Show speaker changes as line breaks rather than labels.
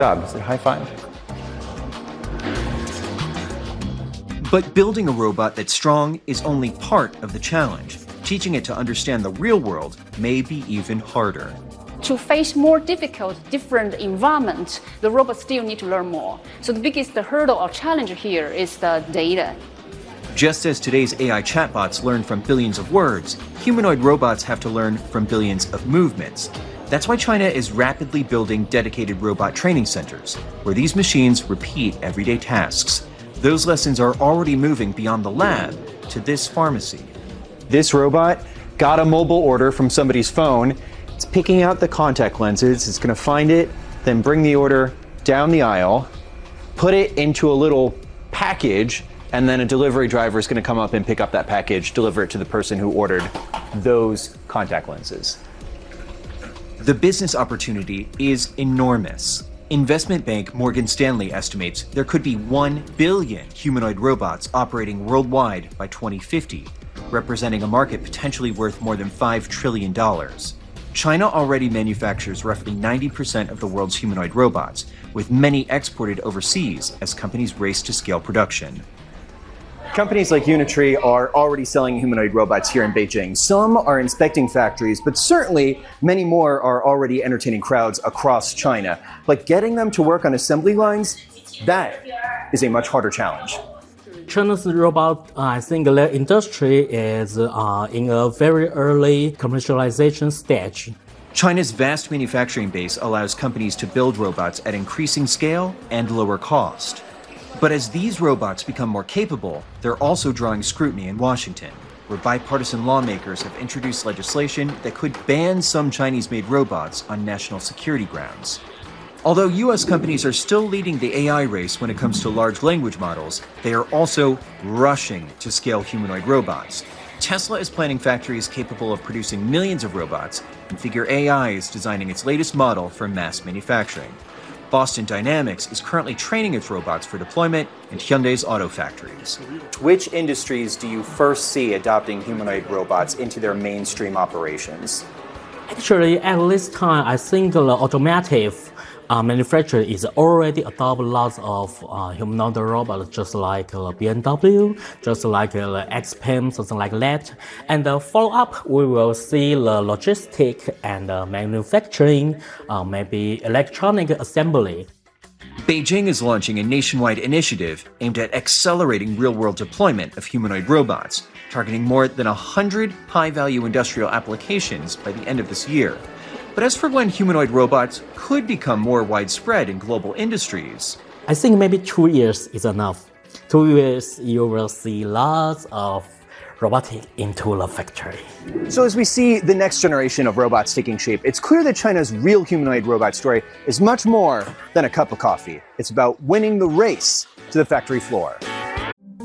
job. Is it high five?
But building a robot that's strong is only part of the challenge. Teaching it to understand the real world may be even harder.
To face more difficult, different environments, the robots still need to learn more. So the biggest hurdle or challenge here is the data.
Just as today's AI chatbots learn from billions of words, humanoid robots have to learn from billions of movements. That's why China is rapidly building dedicated robot training centers, where these machines repeat everyday tasks. Those lessons are already moving beyond the lab to this pharmacy.
This robot got a mobile order from somebody's phone. It's picking out the contact lenses. It's going to find it, then bring the order down the aisle, put it into a little package, and then a delivery driver is going to come up and pick up that package, deliver it to the person who ordered those contact lenses.
The business opportunity is enormous. Investment bank Morgan Stanley estimates there could be 1 billion humanoid robots operating worldwide by 2050, representing a market potentially worth more than $5 trillion. China already manufactures roughly 90% of the world's humanoid robots, with many exported overseas as companies race to scale production.
Companies like Unitree are already selling humanoid robots here in Beijing. Some are inspecting factories, but certainly many more are already entertaining crowds across China. But getting them to work on assembly lines, that is a much harder challenge.
China's robot, I think their industry is in a very early commercialization stage.
China's vast manufacturing base allows companies to build robots at increasing scale and lower cost. But as these robots become more capable, they're also drawing scrutiny in Washington, where bipartisan lawmakers have introduced legislation that could ban some Chinese-made robots on national security grounds. Although US companies are still leading the AI race when it comes to large language models, they are also rushing to scale humanoid robots. Tesla is planning factories capable of producing millions of robots, and Figure AI is designing its latest model for mass manufacturing. Boston Dynamics is currently training its robots for deployment in Hyundai's auto factories.
Which industries do you first see adopting humanoid robots into their mainstream operations?
Actually, at this time, I think the automotive manufacturer is already adopting lots of humanoid robots, just like BMW, just like XPeng, something like that. And follow up, we will see the logistic and manufacturing, maybe electronic assembly.
Beijing is launching a nationwide initiative aimed at accelerating real-world deployment of humanoid robots, targeting more than 100 high-value industrial applications by the end of this year. But as for when humanoid robots could become more widespread in global industries,
I think maybe 2 years is enough. 2 years, you will see lots of robotic into the factory.
So as we see the next generation of robots taking shape, it's clear that China's real humanoid robot story is much more than a cup of coffee. It's about winning the race to the factory floor.